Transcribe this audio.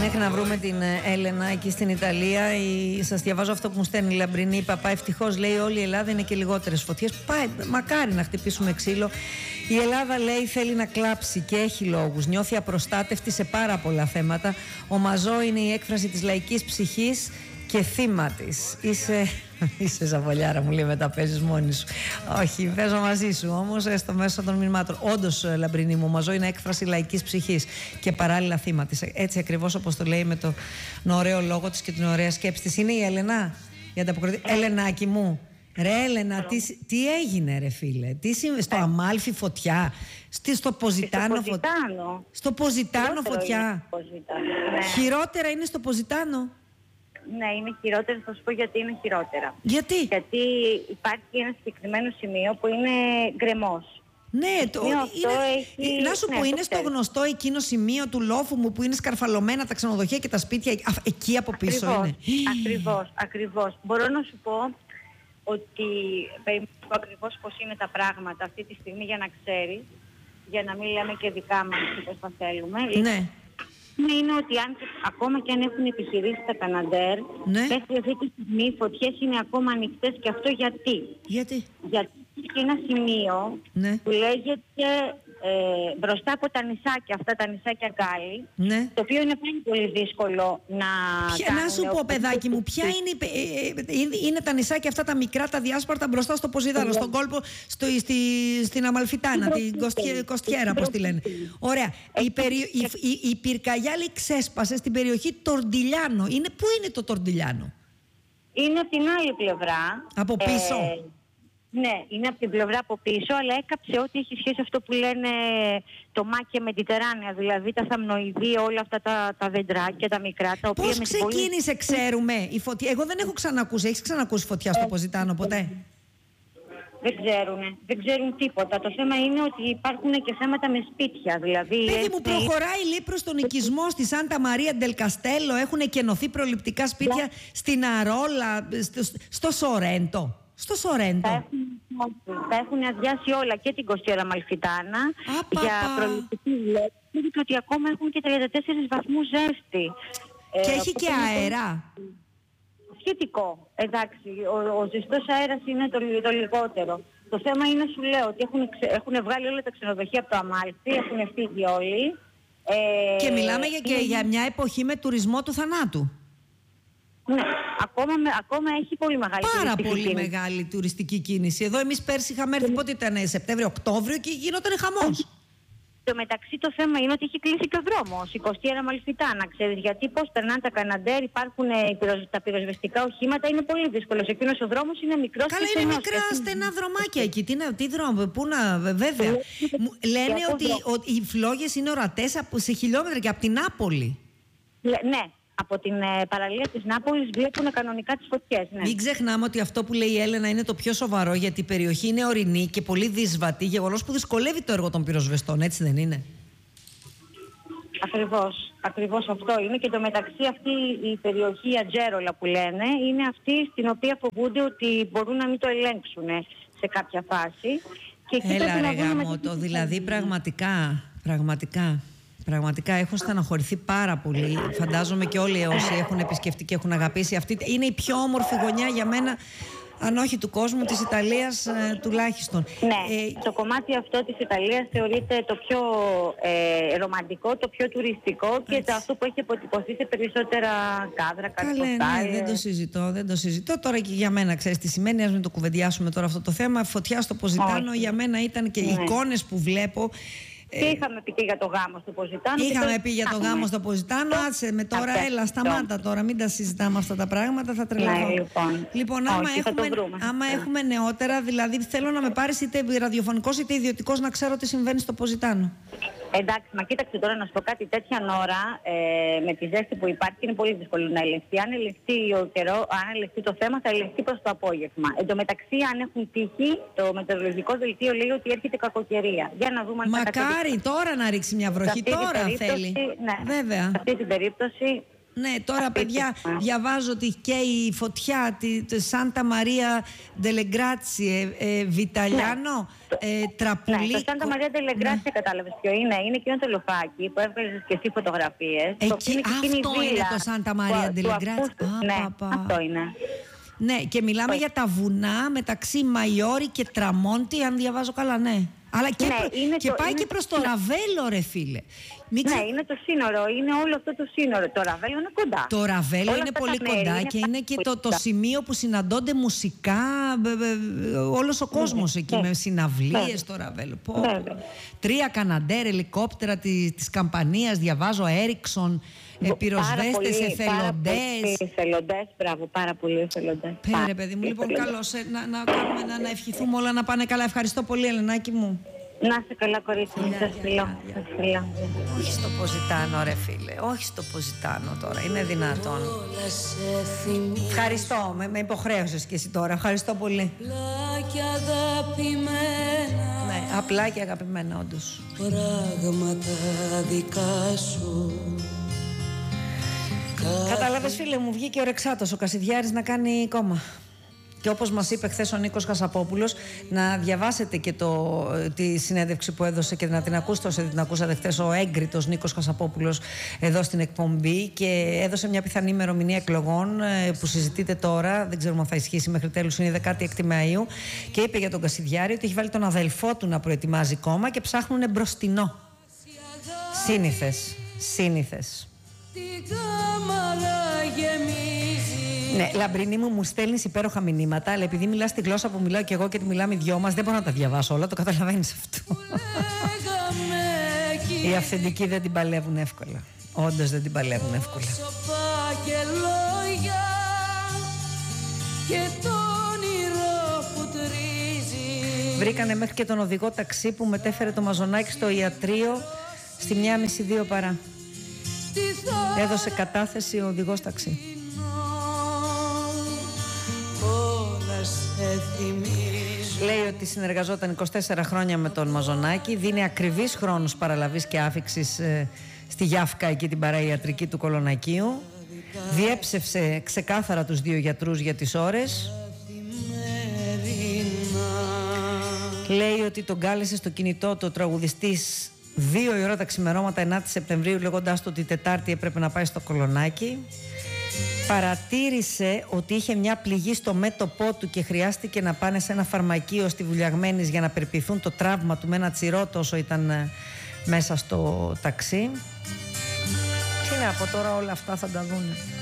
Μέχρι να βρούμε την Έλενα εκεί στην Ιταλία, σας διαβάζω αυτό που μου στέλνει η Λαμπρινή Παπά. Ευτυχώς, λέει, όλη η Ελλάδα είναι και λιγότερες φωτιές. Μακάρι να χτυπήσουμε ξύλο. Η Ελλάδα, λέει, θέλει να κλάψει και έχει λόγους. Νιώθει απροστάτευτη σε πάρα πολλά θέματα. Ο μαζό είναι η έκφραση της λαϊκής ψυχής και θύμα της. Είσαι ζαβολιάρα, μου λέει, μετά παίζεις μόνη σου. Όχι, παίζω μαζί σου, όμως στο μέσο των μηνυμάτων. Όντως, Λαμπρινή μου, ο μαζό είναι έκφραση λαϊκής ψυχής και παράλληλα θύμα της. Έτσι ακριβώς όπως το λέει με τον ωραίο λόγο της και την ωραία σκέψη της. Είναι η Έλενα, η ανταποκριτή. Ελενάκι μου. Ρε Έλενα, τι έγινε, ρε φίλε? Στο Αμάλφι φωτιά, στο Ποζιτάνο φωτιά. Στο Ποζιτάνο φωτιά. Χειρότερα είναι στο Ποζιτάνο. Ναι, είναι χειρότερα. Θα σου πω γιατί είναι χειρότερα. Γιατί? Γιατί υπάρχει ένα συγκεκριμένο σημείο που είναι γκρεμός. Ναι, να σου πω, είναι στο γνωστό εκείνο σημείο του λόφου μου που είναι σκαρφαλωμένα τα ξενοδοχεία και τα σπίτια. Εκεί από πίσω είναι. Ακριβώς. Μπορώ να σου πω ότι ακριβώς πώς είναι τα πράγματα αυτή τη στιγμή, για να ξέρεις, για να μην λέμε και δικά μας όπως θα θέλουμε. Ναι. Είναι ότι ακόμα και αν έχουν επιχειρήσει τα Καναντέρ, μέχρι αυτή τη στιγμή οι φωτιές είναι ακόμα ανοιχτές. Και αυτό γιατί είναι ένα σημείο που λέγεται μπροστά από τα νησάκια, αυτά τα νησάκια Γκάλι, το οποίο είναι πολύ δύσκολο να να σου πω, παιδάκι μου, ποια είναι τα νησάκια αυτά τα μικρά, τα διάσπαρτα μπροστά στο Ποζίδαρο, στον κόλπο, στην Αμαλφιτάνα, την Κοστιέρα, πώς τη λένε. Ωραία. Η πυρκαγιά, λέει, ξέσπασε στην περιοχή Τορντιλιάνο. Πού είναι το Τορντιλιάνο? Είναι από την άλλη πλευρά. Από πίσω. Ναι, είναι από την πλευρά από πίσω, αλλά έκαψε ό,τι έχει σχέση αυτό που λένε το Μάκια Μεντιτεράνια, δηλαδή τα θαμνοειδή, όλα αυτά τα δεντράκια, τα μικρά, τα οποία... Πώς ξεκίνησε, ξέρουμε, η φωτιά? Εγώ δεν έχω ξανακούσει. Έχεις ξανακούσει φωτιά στο Ποζιτάνο ποτέ? Δεν ξέρουν τίποτα. Το θέμα είναι ότι υπάρχουν και θέματα με σπίτια, δηλαδή... Παιδί μου, προχωράει, λέει, προς τον οικισμό στη Σάντα Μαρία Ντελ Καστέλο. Έχουν εκενωθεί προληπτικά σπίτια στην Αρόλα, στο Σορέντο. Στο Σορέντο. Θα έχουν αδειάσει όλα, και την Κοστιέρα Αμαλφιτάνα για προληπτική λέξη, και ότι ακόμα έχουν και 34 βαθμούς ζέστη. Και έχει και αέρα. Σχετικό. Εντάξει, ο ζεστός αέρας είναι το λιγότερο. Το θέμα είναι, σου λέω, ότι έχουν βγάλει όλα τα ξενοδοχεία από το Αμάλφι, έχουν φύγει όλοι. Και μιλάμε για μια εποχή με τουρισμό του θανάτου. Ναι, ακόμα έχει πολύ μεγάλη πολύ μεγάλη τουριστική κίνηση. Εδώ εμείς πέρσι είχαμε έρθει, πότε ήταν, Σεπτέμβριο-Οκτώβριο, και γινόταν χαμός. Στο μεταξύ το θέμα είναι ότι έχει κλείσει και ο δρόμος, η Κοστιέρα Αμαλφιτάνα, ξέρεις, γιατί πώς περνάνε τα Καναντέρ, υπάρχουν τα πυροσβεστικά οχήματα, είναι πολύ δύσκολο. Εκείνος ο δρόμος είναι μικρός. Καλά, είναι μικρά στενά δρομάκια εκεί. Τι δρόμο, πού να, βέβαια. Λένε ότι οι φλόγες είναι ορατές σε χιλιόμετρα και από την Νάπολη. Ναι. Από την παραλία της Νάπολης βλέπουν κανονικά τις φωτιές. Ναι. Μην ξεχνάμε ότι αυτό που λέει η Έλενα είναι το πιο σοβαρό, γιατί η περιοχή είναι ορεινή και πολύ δύσβατη, γεγονός που δυσκολεύει το έργο των πυροσβεστών, έτσι δεν είναι? Ακριβώς αυτό είναι. Και το μεταξύ αυτή η περιοχή, η Ατζέρολα που λένε, είναι αυτή στην οποία φοβούνται ότι μπορούν να μην το ελέγξουν σε κάποια φάση. Έλα ρε γαμώτο, δηλαδή πραγματικά έχω στεναχωρηθεί πάρα πολύ. Φαντάζομαι και όλοι όσοι έχουν επισκεφτεί και έχουν αγαπήσει. Αυτή είναι η πιο όμορφη γωνιά για μένα, αν όχι του κόσμου, της Ιταλίας τουλάχιστον. Ναι, το κομμάτι αυτό της Ιταλίας θεωρείται το πιο ρομαντικό, το πιο τουριστικό και αυτό που έχει αποτυπωθεί σε περισσότερα κάδρα, ναι, δεν το συζητώ. Τώρα και για μένα, ξέρεις τι σημαίνει, ας μην το κουβεντιάσουμε τώρα αυτό το θέμα. Φωτιά στο Ποζιτάνο για μένα ήταν και οι εικόνες που βλέπω. Και είχαμε πει και για το γάμο στο Ποζιτάνο. Είχαμε πει για το γάμο στο Ποζιτάνο. Άτσε με τώρα, έλα, σταμάτα τώρα. Μην τα συζητάμε αυτά τα πράγματα, θα τρελαθώ. Λοιπόν, άμα έχουμε νεότερα, δηλαδή θέλω να με πάρεις είτε ραδιοφωνικός είτε ιδιωτικός, να ξέρω τι συμβαίνει στο Ποζιτάνο. Εντάξει, μα κοίταξε τώρα να σου πω κάτι, τέτοια ώρα με τη ζέστη που υπάρχει είναι πολύ δύσκολο να ελεγχθεί. Αν ελεγχθεί ο καιρό, αν ελεγχθεί το θέμα, θα ελεγχθεί προς το απόγευμα. Εν τω μεταξύ, αν έχουν τύχει, το μετεωρολογικό δελτίο λέει ότι έρχεται κακοκαιρία. Για να δούμε αν τώρα να ρίξει μια βροχή, τώρα θέλει. Ναι. Βέβαια. Σε αυτή την περίπτωση Ναι, τώρα παιδιά διαβάζω ότι και η φωτιά τη Σάντα Μαρία Ντελεγκράτσιε, Βιταλιάνο, Τραπουλί. Ναι, το Σάντα Μαρία Ντελεγκράτσιε κατάλαβες ποιο είναι. Είναι εκείνο το λοφάκι που έβγαλες και εσύ φωτογραφίες. Αυτό είναι το Σάντα Μαρία Ντελεγκράτσιε. Ναι, αυτό είναι. Ναι, και μιλάμε για τα βουνά μεταξύ Μαϊόρι και Τραμόντι, αν διαβάζω καλά, ναι. Αλλά και πάει και προς το Ραβέλο, ρε φίλε. Ναι, είναι το σύνορο, είναι όλο αυτό το σύνορο. Το Ραβέλο είναι κοντά. Το Ραβέλο είναι πολύ κοντά και είναι και το σημείο που συναντώνται μουσικά όλος ο κόσμος εκεί, με συναυλίες στο Ραβέλο. 3 Καναντέρ, ελικόπτερα της Καμπανίας, διαβάζω, Έριξον, πυροσβέστες, εθελοντές. Εθελοντές, μπράβο, πάρα πολύ εθελοντές. Πέρα, παιδί μου, λοιπόν, καλώς να ευχηθούμε όλα να πάνε καλά. Ευχαριστώ πολύ, Ελενάκη μου. Να είσαι καλά, κορίτσι μου, σας φιλώ. Όχι στο Ποζιτάνο, ρε φίλε, όχι στο Ποζιτάνο τώρα, είναι δυνατόν. Ευχαριστώ, με υποχρέωσες και εσύ τώρα, ευχαριστώ πολύ. Ναι, απλά και αγαπημένα, όντως. Πράγματα δικά σου. Κατάλαβες, φίλε μου, βγήκε ο Ρεξάτος, ο Κασιδιάρης, να κάνει κόμμα. Και όπως μας είπε χθες ο Νίκος Χασαπόπουλος, να διαβάσετε και τη συνέντευξη που έδωσε και να την ακούσετε όσοι την ακούσατε χθες, ο έγκριτος Νίκος Χασαπόπουλος εδώ στην εκπομπή, και έδωσε μια πιθανή ημερομηνία εκλογών που συζητείται τώρα, δεν ξέρουμε αν θα ισχύσει μέχρι τέλους, είναι η 16η Μαΐου, και είπε για τον Κασιδιάρη ότι έχει βάλει τον αδελφό του να προετοιμάζει κόμμα και ψάχνουν μπροστινό. Σύνηθες. Ναι, Λαμπρινή μου στέλνεις υπέροχα μηνύματα, αλλά επειδή μιλάς τη γλώσσα που μιλάω και εγώ και τη μιλάμε οι δυο μας, δεν μπορώ να τα διαβάσω όλα, το καταλαβαίνεις αυτό. Οι αυθεντικοί δεν την παλεύουν εύκολα. Όντως δεν την παλεύουν εύκολα. Βρήκανε μέχρι και τον οδηγό ταξί που μετέφερε το Μαζονάκι στο ιατρείο στη 1:30-2 παρά. Έδωσε κατάθεση ο οδηγός ταξί. Λέει ότι συνεργαζόταν 24 χρόνια με τον Μαζονάκη, δίνει ακριβείς χρόνους παραλαβής και άφιξης στη Γιάφκα, εκεί την παραϊατρική του Κολονακίου. Διέψευσε ξεκάθαρα τους 2 γιατρούς για τις ώρες. Λέει ότι τον κάλεσε στο κινητό του ο τραγουδιστής 2 η ώρα τα ξημερώματα 9 Σεπτεμβρίου, λέγοντάς του ότι Τετάρτη έπρεπε να πάει στο Κολονάκι. Παρατήρησε ότι είχε μια πληγή στο μέτωπό του και χρειάστηκε να πάνε σε ένα φαρμακείο στη Βουλιαγμένης για να περιποιηθούν το τραύμα του με ένα τσιρότο όσο ήταν μέσα στο ταξί. Τι να πω τώρα, όλα αυτά θα τα δούνε.